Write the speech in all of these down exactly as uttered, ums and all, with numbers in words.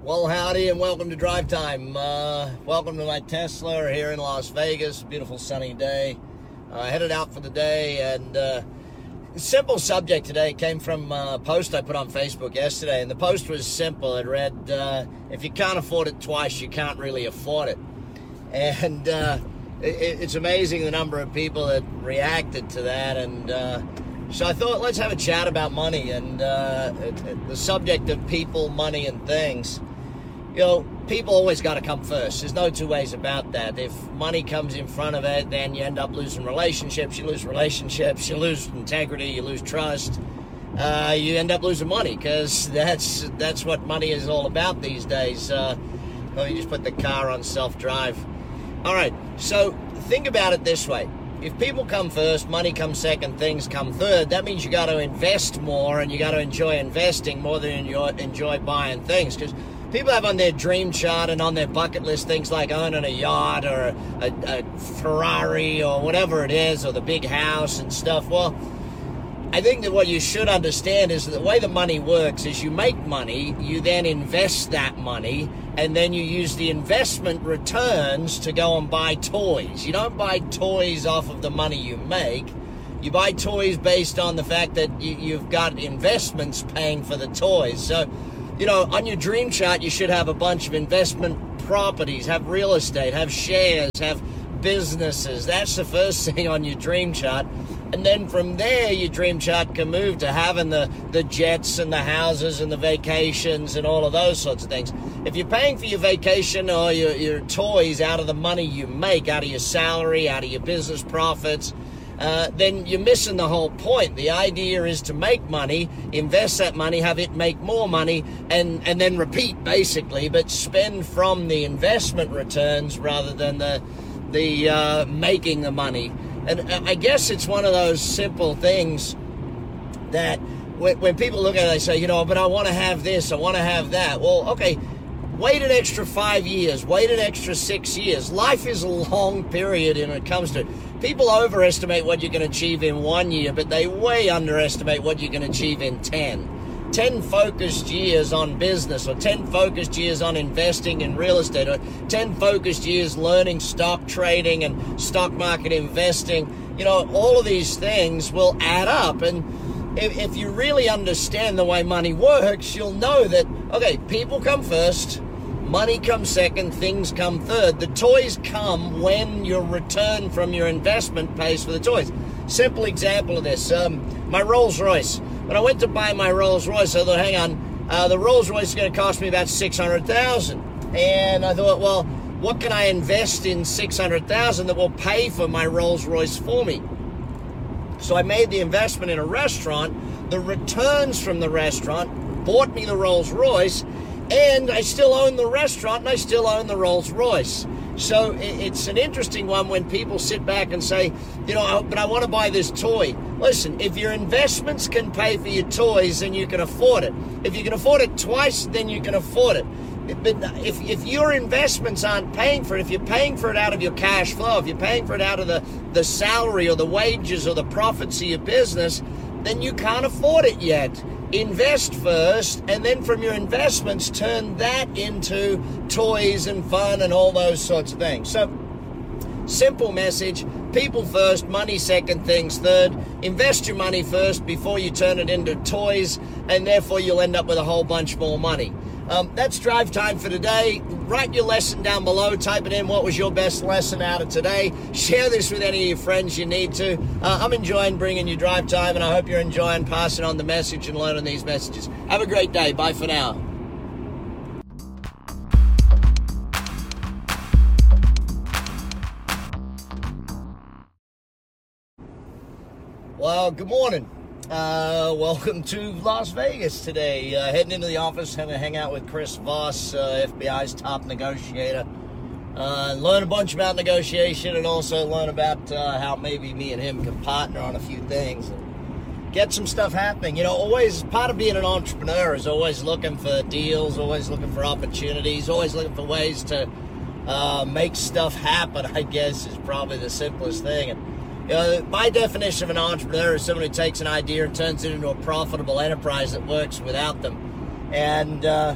Well, howdy and welcome to Drive Time. Uh, welcome to my Tesla here in Las Vegas. Beautiful sunny day. Uh, headed out for the day, and uh, simple subject today came from a post I put on Facebook yesterday, and the post was simple. It read, uh, if you can't afford it twice, you can't really afford it. And uh, it, it's amazing the number of people that reacted to that, and uh, so I thought let's have a chat about money and uh, it, it, the subject of people, money, and things. You know, people always got to come first. There's no two ways about that. If money comes in front of it, then you end up losing relationships. You lose relationships, you lose integrity, you lose trust. Uh, you end up losing money because that's that's what money is all about these days. Uh, well, you just put the car on self-drive. All right, so think about it this way. If people come first, money comes second, things come third, that means you got to invest more and you got to enjoy investing more than you enjoy buying things. Because people have on their dream chart and on their bucket list things like owning a yacht or a, a Ferrari or whatever it is, or the big house and stuff. Well, I think that what you should understand is that the way the money works is you make money, you then invest that money, and then you use the investment returns to go and buy toys. You don't buy toys off of the money you make. You buy toys based on the fact that you, you've got investments paying for the toys. So, you know, on your dream chart, you should have a bunch of investment properties, have real estate, have shares, have businesses. That's the first thing on your dream chart. And then from there, your dream chart can move to having the, the jets and the houses and the vacations and all of those sorts of things. If you're paying for your vacation or your, your toys out of the money you make, out of your salary, out of your business profits, uh, then you're missing the whole point. The idea is to make money, invest that money, have it make more money, and, and then repeat, basically, but spend from the investment returns rather than the, the uh, making the money. And I guess it's one of those simple things that when, when people look at it, they say, you know, but I want to have this, I want to have that. Well, okay, wait an extra five years, wait an extra six years. Life is a long period when it comes to it. People overestimate what you can achieve in one year, but they way underestimate what you can achieve in ten. ten focused years on business, or ten focused years on investing in real estate, or ten focused years learning stock trading and stock market investing. You know, all of these things will add up. And if, if you really understand the way money works, you'll know that, okay, people come first, money comes second, things come third. The toys come when your return from your investment pays for the toys. Simple example of this, um, my Rolls Royce. When I went to buy my Rolls Royce, I thought, hang on, uh, the Rolls Royce is going to cost me about six hundred thousand dollars. And I thought, well, what can I invest in six hundred thousand dollars that will pay for my Rolls Royce for me? So I made the investment in a restaurant. The returns from the restaurant bought me the Rolls Royce, and I still own the restaurant, and I still own the Rolls Royce. So it's an interesting one when people sit back and say, you know, but I want to buy this toy. Listen, if your investments can pay for your toys, then you can afford it. If you can afford it twice, then you can afford it. But if, if your investments aren't paying for it, if you're paying for it out of your cash flow, if you're paying for it out of the, the salary or the wages or the profits of your business, then you can't afford it yet. Invest first, and then from your investments, turn that into toys and fun and all those sorts of things. So, simple message, people first, money second, things third. Invest your money first before you turn it into toys, and therefore you'll end up with a whole bunch more money. Um, that's Drive Time for today. Write your lesson down below. Type it in. What was your best lesson out of today? Share this with any of your friends you need to. Uh, I'm enjoying bringing you Drive Time, and I hope you're enjoying passing on the message and learning these messages. Have a great day. Bye for now. Well, good morning. Uh, welcome to Las Vegas today. Uh, heading into the office, having to hang out with Chris Voss, uh, F B I's top negotiator. Uh, learn a bunch about negotiation, and also learn about uh, how maybe me and him can partner on a few things and get some stuff happening. You know, always part of being an entrepreneur is always looking for deals, always looking for opportunities, always looking for ways to uh, make stuff happen, I guess, is probably the simplest thing. And, you know, my definition of an entrepreneur is someone who takes an idea and turns it into a profitable enterprise that works without them. And, uh,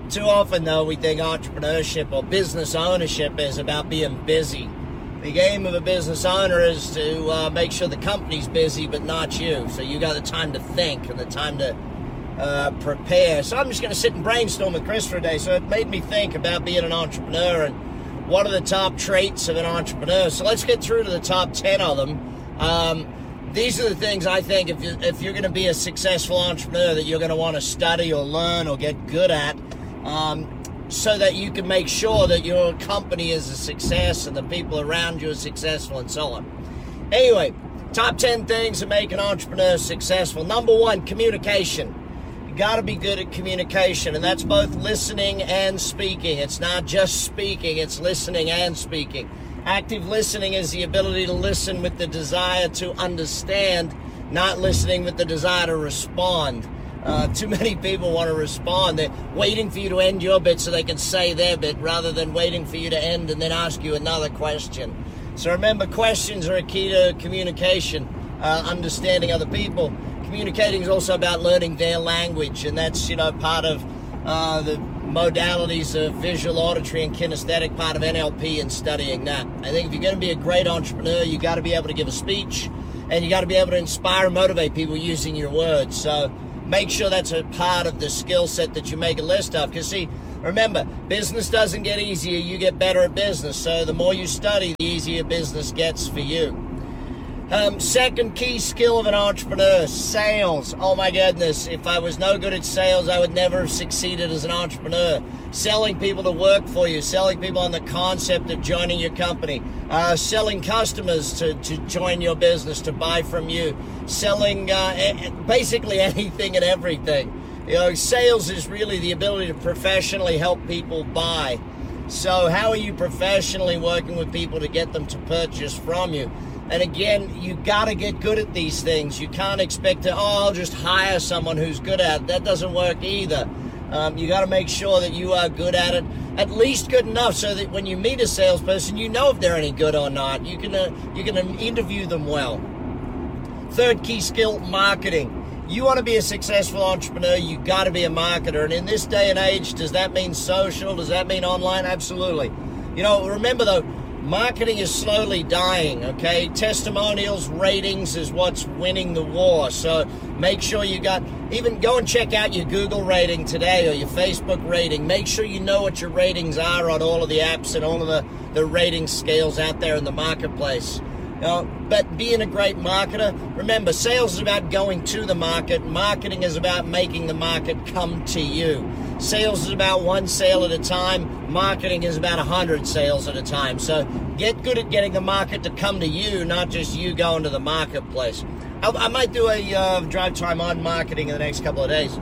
Too often, though, we think entrepreneurship or business ownership is about being busy. The aim of a business owner is to uh, make sure the company's busy, but not you. So you got the time to think and the time to uh, prepare. So I'm just going to sit and brainstorm with Chris for a day. So it made me think about being an entrepreneur and what are the top traits of an entrepreneur. So let's get through to the top ten of them. Um, these are the things I think if, you, if you're going to be a successful entrepreneur that you're going to want to study or learn or get good at. Um, so that you can make sure that your company is a success and the people around you are successful and so on. Anyway, top ten things that make an entrepreneur successful. Number one, communication. You got to be good at communication, and that's both listening and speaking. It's not just speaking, it's listening and speaking. Active listening is the ability to listen with the desire to understand, not listening with the desire to respond. Uh, too many people want to respond. They're waiting for you to end your bit so they can say their bit rather than waiting for you to end and then ask you another question. So remember, questions are a key to communication, uh, understanding other people. Communicating is also about learning their language, and that's, you know, part of uh, the modalities of visual, auditory, and kinesthetic, part of N L P and studying that. I think if you're going to be a great entrepreneur, you got to be able to give a speech, and you got to be able to inspire and motivate people using your words. So make sure that's a part of the skill set that you make a list of. Because, see, remember, business doesn't get easier. You get better at business. So the more you study, the easier business gets for you. Um, second key skill of an entrepreneur, sales. Oh, my goodness. If I was no good at sales, I would never have succeeded as an entrepreneur. Selling people to work for you, selling people on the concept of joining your company, uh, selling customers to, to join your business, to buy from you, selling uh, basically anything and everything. You know, sales is really the ability to professionally help people buy. So how are you professionally working with people to get them to purchase from you? And again, you got to get good at these things. You can't expect to, oh, I'll just hire someone who's good at it. That doesn't work either. Um, you got to make sure that you are good at it, at least good enough so that when you meet a salesperson, you know if they're any good or not. You can uh, you can interview them well. Third key skill, marketing. You want to be a successful entrepreneur, you got to be a marketer. And in this day and age, does that mean social? Does that mean online? Absolutely. You know, remember though, marketing is slowly dying, okay? Testimonials, ratings is what's winning the war. So make sure you got, even go and check out your Google rating today or your Facebook rating. Make sure you know what your ratings are on all of the apps and all of the, the rating scales out there in the marketplace. You know, but being a great marketer, remember, sales is about going to the market. Marketing is about making the market come to you. Sales is about one sale at a time. Marketing is about a hundred sales at a time. So get good at getting the market to come to you, not just you going to the marketplace. I, I might do a uh, drive time on marketing in the next couple of days.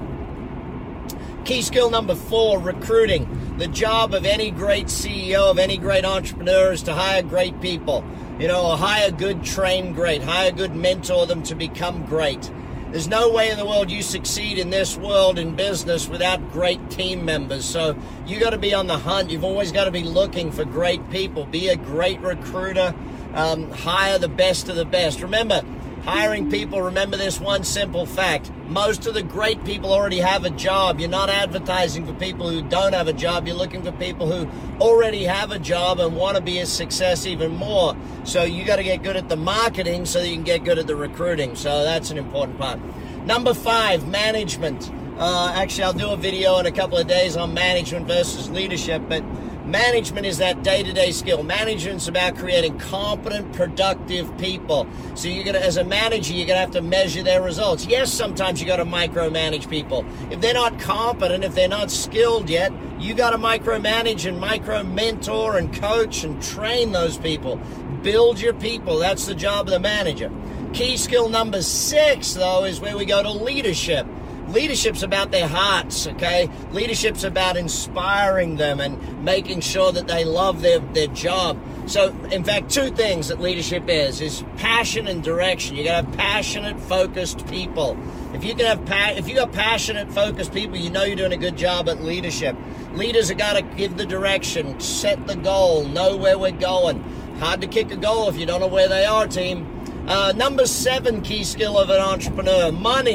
Key skill number four, recruiting. The job of any great C E O, of any great entrepreneur, is to hire great people. You know, hire good, train great, hire good, mentor them to become great. There's no way in the world you succeed in this world in business without great team members. So you got to be on the hunt. You've always got to be looking for great people. Be a great recruiter. Um, hire the best of the best. Remember, hiring people, remember this one simple fact. Most of the great people already have a job. You're not advertising for people who don't have a job. You're looking for people who already have a job and want to be a success even more. So you got to get good at the marketing so that you can get good at the recruiting. So that's an important part. Number five, management. Uh, actually, I'll do a video in a couple of days on management versus leadership, but management is that day-to-day skill. Management's about creating competent, productive people. So you're gonna, as a manager, you're gonna have to measure their results. Yes, sometimes you gotta micromanage people. If they're not competent, if they're not skilled yet, you gotta micromanage and micro-mentor and coach and train those people. Build your people. That's the job of the manager. Key skill number six, though, is where we go to leadership. Leadership's about their hearts, okay? Leadership's about inspiring them and making sure that they love their, their job. So, in fact, two things that leadership is, is passion and direction. You gotta have passionate, focused people. If you can have pa- if you got passionate, focused people, you know you're doing a good job at leadership. Leaders have gotta give the direction, set the goal, know where we're going. Hard to kick a goal if you don't know where they are, team. Uh, number seven key skill of an entrepreneur, money.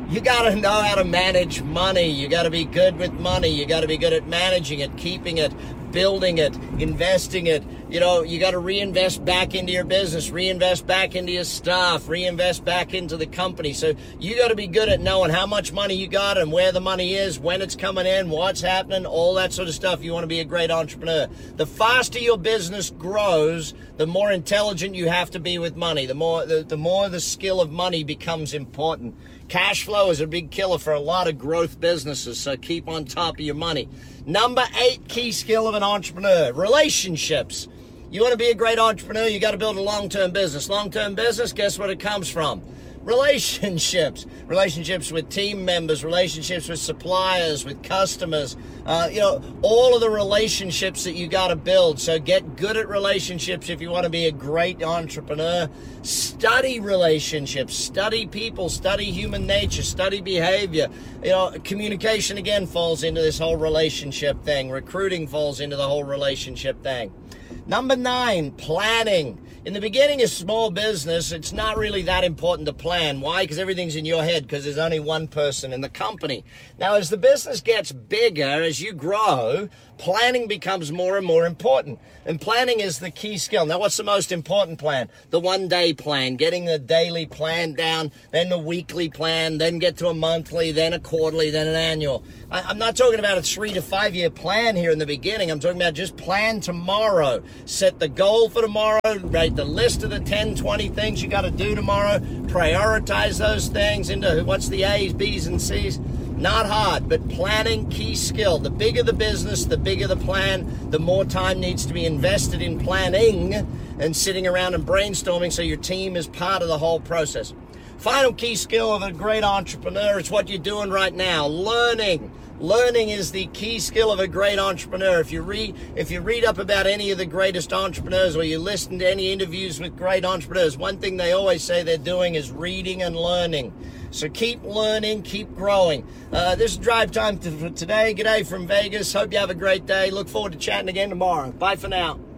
you got to know how to manage money. You got to be good with money. You got to be good at managing it, keeping it, building it, investing it. You know, you got to reinvest back into your business, reinvest back into your staff, reinvest back into the company. So you got to be good at knowing how much money you got and where the money is, when it's coming in, what's happening, all that sort of stuff. You want to be a great entrepreneur. The faster your business grows, the more intelligent you have to be with money. The more the, the more the skill of money becomes important. Cash flow is a big killer for a lot of growth businesses, so keep on top of your money. Number eight key skill of an entrepreneur, relationships. You want to be a great entrepreneur, you got to build a long-term business. Long-term business, guess what it comes from? Relationships. Relationships with team members, relationships with suppliers, with customers. Uh, you know, all of the relationships that you got to build. So get good at relationships if you want to be a great entrepreneur. Study relationships, study people, study human nature, study behavior. You know, communication again falls into this whole relationship thing. Recruiting falls into the whole relationship thing. Number nine, planning. In the beginning of small business, it's not really that important to plan. Why? Because everything's in your head, because there's only one person in the company. Now, as the business gets bigger, as you grow, planning becomes more and more important. And planning is the key skill. Now, what's the most important plan? The one-day plan, getting the daily plan down, then the weekly plan, then get to a monthly, then a quarterly, then an annual. I, I'm not talking about a three to five-year plan here in the beginning. I'm talking about just plan tomorrow. Set the goal for tomorrow, write the list of the ten, twenty things you got to do tomorrow, prioritize those things into what's the A's, B's, and C's. Not hard, but planning, key skill. The bigger the business, the bigger the plan, the more time needs to be invested in planning and sitting around and brainstorming so your team is part of the whole process. Final key skill of a great entrepreneur is what you're doing right now, learning. Learning is the key skill of a great entrepreneur. If you read, if you read up about any of the greatest entrepreneurs or you listen to any interviews with great entrepreneurs, one thing they always say they're doing is reading and learning. So keep learning, keep growing. Uh, this is Drive Time for today. G'day from Vegas. Hope you have a great day. Look forward to chatting again tomorrow. Bye for now.